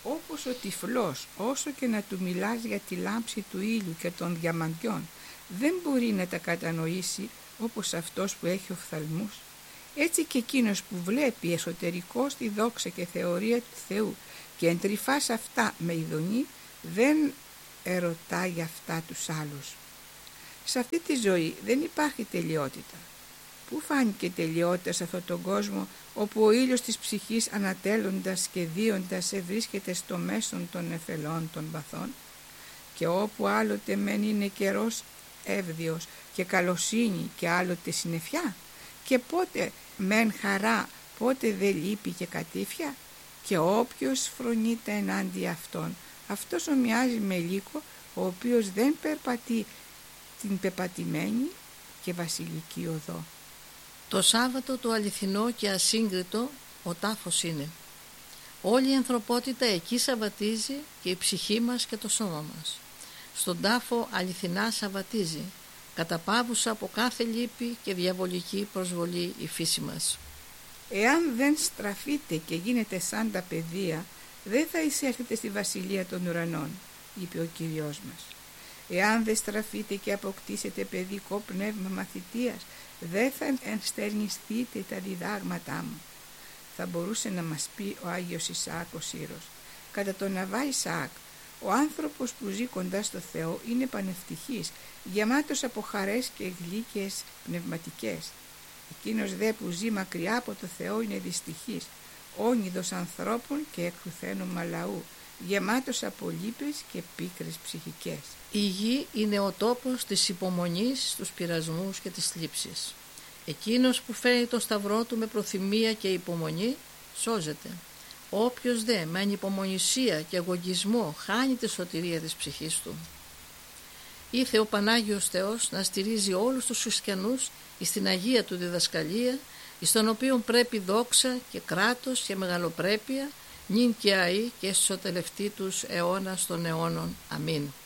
όπως ο τυφλός, όσο και να του μιλάς για τη λάμψη του ήλιου και των διαμαντιών, δεν μπορεί να τα κατανοήσει όπως αυτός που έχει οφθαλμούς. Έτσι και εκείνος που βλέπει εσωτερικώς τη δόξα και θεωρία του Θεού και εντρυφά σε αυτά με ειδονή, δεν ερωτά για αυτά τους άλλους. Σε αυτή τη ζωή δεν υπάρχει τελειότητα. Πού φάνηκε τελειότητα σε αυτόν τον κόσμο όπου ο ήλιος της ψυχής ανατέλλοντας και δίοντας βρίσκεται στο μέσον των νεφελών των βαθών, και όπου άλλοτε μεν είναι καιρός εύδιος και καλοσύνη και άλλοτε συννεφιά, και πότε μεν χαρά πότε δε λύπη και κατήφια, και όποιος φρονείται ενάντια αυτόν, αυτός ομοιάζει με λύκο ο οποίος δεν περπατεί την πεπατημένη και βασιλική οδό. Το Σάββατο το αληθινό και ασύγκριτο ο τάφος είναι. Όλη η ανθρωπότητα εκεί σαββατίζει και η ψυχή μας και το σώμα μας. Στον τάφο αληθινά σαββατίζει, καταπάβουσα από κάθε λύπη και διαβολική προσβολή η φύση μας. Εάν δεν στραφείτε και γίνετε σαν τα παιδεία, δεν θα εισέλθετε στη βασιλεία των ουρανών, είπε ο Κύριος μας. Εάν δεν στραφείτε και αποκτήσετε παιδικό πνεύμα μαθητείας, δεν θα ενστερνιστείτε τα διδάγματά μου. Θα μπορούσε να μας πει ο Άγιος Ισαάκ ο Σύρος. Κατά τον Αβά Ισαάκ, ο άνθρωπος που ζει κοντά στο Θεό είναι πανευτυχής, γεμάτος από χαρές και γλύκες πνευματικές. Εκείνος δε που ζει μακριά από το Θεό είναι δυστυχής, όνειδος ανθρώπων και εκρουθένωμα λαού, γεμάτος από λύπες και πίκρες ψυχικές. Η γη είναι ο τόπος της υπομονής στους πειρασμούς και τις θλίψεις. Εκείνος που φέρει τον σταυρό του με προθυμία και υπομονή σώζεται. Όποιος δε με ανυπομονησία και αγωγισμό χάνει τη σωτηρία της ψυχής του. Ήθε ο Πανάγιος Θεός να στηρίζει όλους τους χριστιανούς στην Αγία του διδασκαλία, εις τον οποίον πρέπει δόξα και κράτος και μεγαλοπρέπεια, νυν και αεί και στο τελευταίο τους αιώνας των αιώνων. Αμήν.